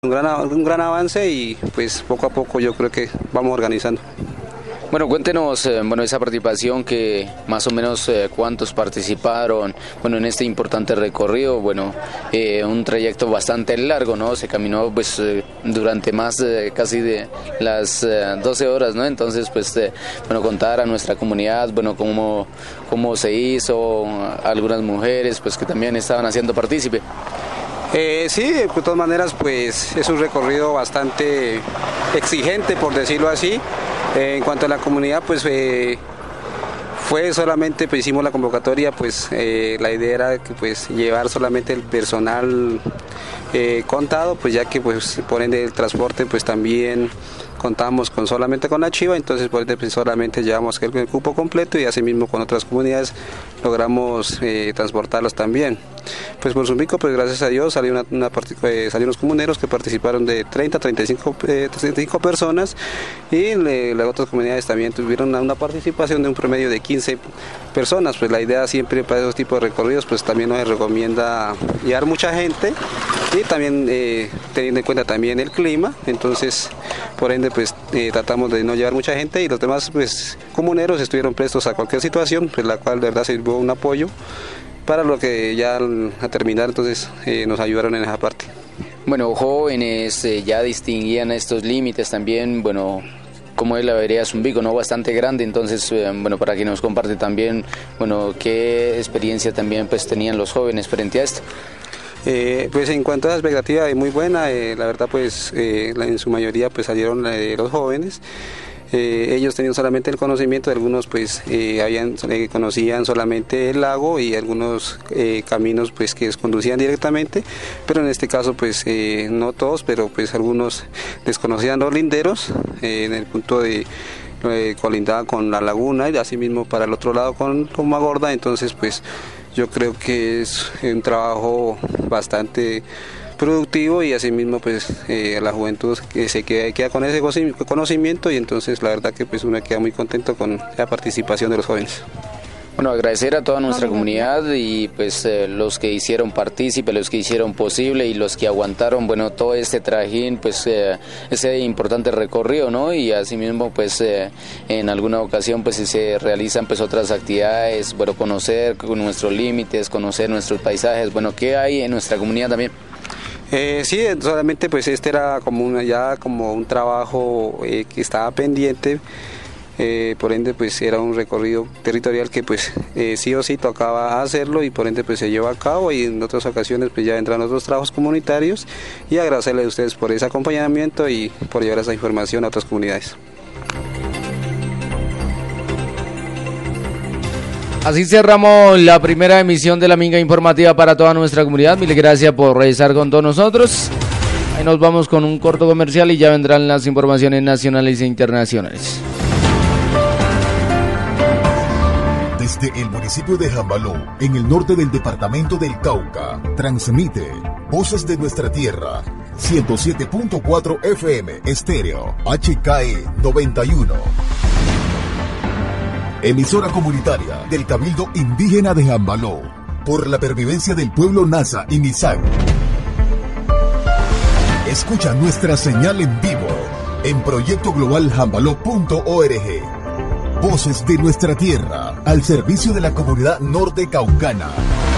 Un gran avance y pues poco a poco yo creo que vamos organizando. Bueno, cuéntenos, esa participación que más o menos cuántos participaron, en este importante recorrido, un trayecto bastante largo, ¿no? Se caminó pues durante más casi de las 12 horas, ¿no? Entonces, contar a nuestra comunidad, cómo se hizo, algunas mujeres pues que también estaban haciendo partícipe. Sí, de todas maneras pues es un recorrido bastante exigente, por decirlo así. En cuanto a la comunidad, pues fue solamente, pues hicimos la convocatoria, pues la idea era que pues llevar solamente el personal contado, pues ya que pues por ende el transporte pues también contamos solamente con la chiva, entonces por ende pues, solamente llevamos el cupo completo y asimismo con otras comunidades logramos transportarlos también. Pues por Zumbico, pues gracias a Dios salieron unos comuneros que participaron de 30 a 35 personas y las otras comunidades también tuvieron una participación de un promedio de 15 personas. Pues la idea siempre para esos tipos de recorridos pues también nos recomienda llevar mucha gente y también teniendo en cuenta también el clima, entonces por ende pues tratamos de no llevar mucha gente y los demás pues comuneros estuvieron prestos a cualquier situación, pues la cual de verdad sirvió un apoyo para lo que ya a terminar entonces nos ayudaron en esa parte. Bueno, jóvenes ya distinguían estos límites también, como es la vereda Zumbico, ¿no? Bastante grande, entonces, para que nos comparte también, qué experiencia también pues tenían los jóvenes frente a esto. Pues en cuanto a la expectativa es muy buena, la verdad pues en su mayoría pues salieron los jóvenes. Ellos tenían solamente el conocimiento, algunos pues conocían solamente el lago y algunos caminos pues que conducían directamente, pero en este caso pues no todos, pero pues algunos desconocían los linderos en el punto de colindaba con la laguna y asimismo para el otro lado con Magorda, entonces pues yo creo que es un trabajo bastante productivo y asimismo pues la juventud que se queda con ese conocimiento y entonces la verdad que pues uno queda muy contento con la participación de los jóvenes. Agradecer a toda nuestra comunidad y pues los que hicieron partícipe, los que hicieron posible y los que aguantaron, todo este trajín, pues ese importante recorrido, ¿no? Y asimismo pues en alguna ocasión pues se realizan pues otras actividades, conocer nuestros límites, conocer nuestros paisajes, ¿qué hay en nuestra comunidad también? Sí, solamente pues este era como un trabajo que estaba pendiente. Por ende pues era un recorrido territorial que pues sí o sí tocaba hacerlo y por ende pues se llevó a cabo y en otras ocasiones pues ya vendrán otros trabajos comunitarios y agradecerles a ustedes por ese acompañamiento y por llevar esa información a otras comunidades. Así cerramos la primera emisión de la Minga Informativa para toda nuestra comunidad. Mil gracias por revisar con todos nosotros. Ahí nos vamos con un corto comercial y ya vendrán las informaciones nacionales e internacionales. Desde el municipio de Jambaló, en el norte del departamento del Cauca, transmite Voces de Nuestra Tierra, 107.4 FM, estéreo, HKE 91. Emisora comunitaria del Cabildo Indígena de Jambaló, por la pervivencia del pueblo Nasa y Misag. Escucha nuestra señal en vivo en proyectoglobaljambaló.org. Voces de Nuestra Tierra, al servicio de la comunidad norte caucana.